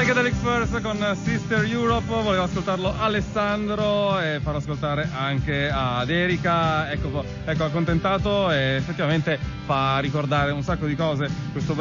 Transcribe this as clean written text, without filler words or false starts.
Psychedelic First con Sister Europe, voleva ascoltarlo Alessandro e farlo ascoltare anche ad Erika, ecco accontentato, e effettivamente fa ricordare un sacco di cose questo